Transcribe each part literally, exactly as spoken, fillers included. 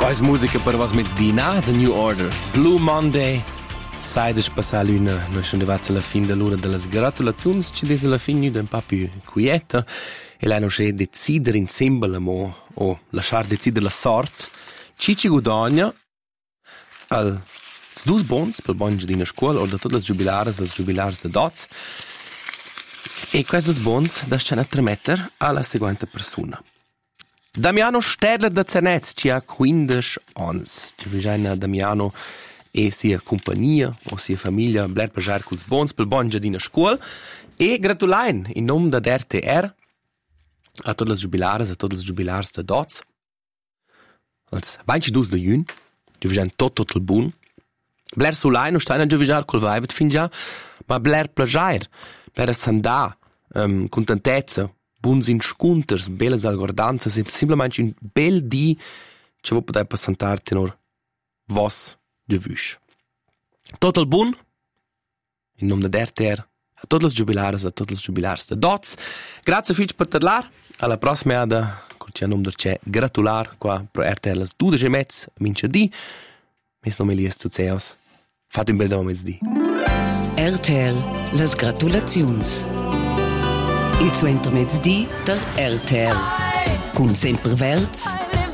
Poi musica per vos mezz'dina, The New Order, Blue Monday. Sai des passar l'una, noi schon arrivats alla fin dell'ora delle gratulazioni, ci des alla fin un po' più quieta, e lei non c'è decidere insieme mo, o lasciar decidere la sorte. Ci ci guadagna al dus bons per bon giardino scuola, o da tutte le giubilares, le giubilares de dots, e questi bons da scena tremetter alla seguente persona. Damiano Stedler da Zernetz, ci ha quindici anni. Ci vigena Damiano e sia compagnia o sia famiglia bler pagar culs bons pel bon giardino scuola, e gratulain in nome da R T R a tutte le giubilares, a tutte le giubilars de dots. Als ventidus de jun, ci vigena tot tot il bun. Bler sulain, o steina già vigar col vaivet fin già, ma bler plagiar, bler sandà, um, contentezza, buns inscunters, belles algordanzas, e simplemente un bel di che vo poter passantar tenor vos de vus. Tot il bun, in nome da R T R, a tutte le giubilares, a tutte le giubilars de dots. Grazie fitch per parlar. Alla prossima ada, col c'è nome c'è gratular qua pro R T R las dudici e mezz, mince di. Mes nome Elias Tuzeos. Fate un bel da mezz'dì. R T R, las gratulazions. Il suento mezz'dì der R T R. Con sempre verz,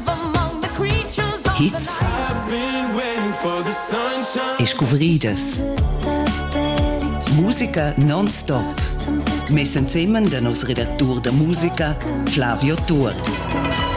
hits e scuveridas. Musica non-stop. Mess insieme da nos redaktur da musica Flavio Tur.